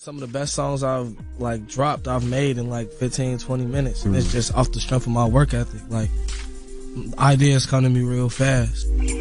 some of the best songs I've like dropped, I've made in like 15, 20 minutes. And it's just off the strength of my work ethic. Like, ideas come to me real fast.